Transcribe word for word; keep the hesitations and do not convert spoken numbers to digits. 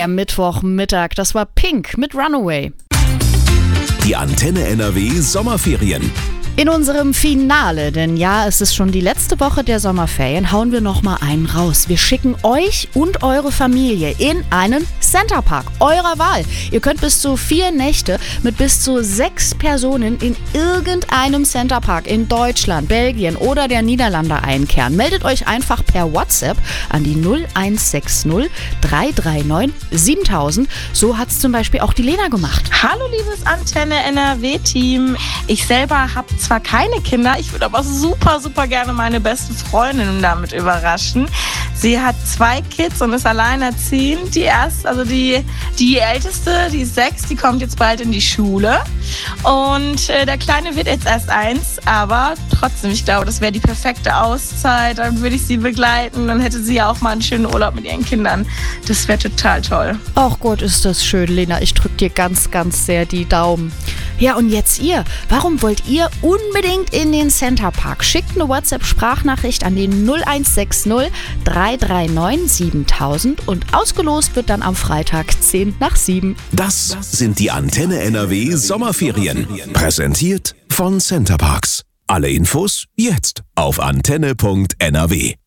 Der Mittwochmittag, das war Pink mit Runaway. Die Antenne N R W Sommerferien. In unserem Finale, denn ja, es ist schon die letzte Woche der Sommerferien, hauen wir nochmal einen raus. Wir schicken euch und eure Familie in einen Centerpark eurer Wahl. Ihr könnt bis zu vier Nächte mit bis zu sechs Personen in irgendeinem Centerpark in Deutschland, Belgien oder der Niederlande einkehren. Meldet euch einfach per WhatsApp an die null eins sechs null drei drei neun siebentausend. So hat es zum Beispiel auch die Lena gemacht. Hallo liebes Antenne N R W-Team. Ich selber habe zwar keine Kinder, ich würde aber super, super gerne meine beste Freundin damit überraschen. Sie hat zwei Kids und ist alleinerziehend. Die erste, also die, die älteste, die ist sechs, die kommt jetzt bald in die Schule. Und äh, der Kleine wird jetzt erst eins, aber trotzdem, ich glaube, das wäre die perfekte Auszeit. Dann würde ich sie begleiten, dann hätte sie ja auch mal einen schönen Urlaub mit ihren Kindern. Das wäre total toll. Ach Gott, ist das schön, Lena. Ich drücke dir ganz, ganz sehr die Daumen. Ja, und jetzt ihr. Warum wollt ihr unbedingt in den Centerpark? Schickt eine WhatsApp-Sprachnachricht an die null eins sechs null drei drei neun siebentausend und ausgelost wird dann am Freitag zehn nach sieben. Das sind die Antenne N R W Sommerferien. Präsentiert von Centerparks. Alle Infos jetzt auf antenne punkt n r w.